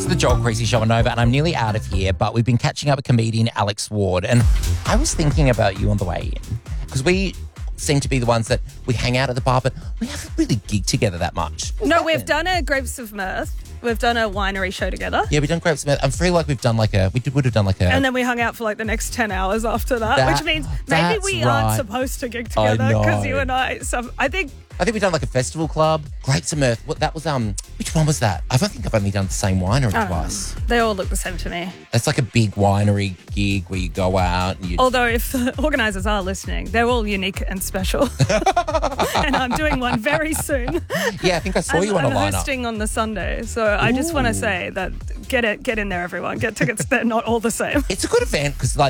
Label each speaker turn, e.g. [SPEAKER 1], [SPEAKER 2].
[SPEAKER 1] It's the Joel Creasy Show on Nova, and I'm nearly out of here, but we've been catching up with comedian Alex Ward, and I was thinking about you on the way in, because we seem to be the ones that we hang out at the bar, but we haven't really gigged together that much.
[SPEAKER 2] No, we've done a Grapes of Mirth. We've done a winery show together.
[SPEAKER 1] Yeah, we've done Grapes of Mirth. I feel like we've done would have done like a...
[SPEAKER 2] And then we hung out for like the next 10 hours after that which means maybe we aren't supposed to gig together because you and I
[SPEAKER 1] I think we've done like a festival club. Grapes of Mirth. That was, which one was that? I don't think I've only done the same winery twice.
[SPEAKER 2] They all look the same to me.
[SPEAKER 1] It's like a big winery gig where you go out and you...
[SPEAKER 2] Although if the organisers are listening, they're all unique and special. And I'm doing one very soon.
[SPEAKER 1] Yeah, I think I saw you on a lineup.
[SPEAKER 2] I'm hosting on the Sunday, so I just want to say that get in there, everyone. Get tickets. They're not all the same.
[SPEAKER 1] It's a good event because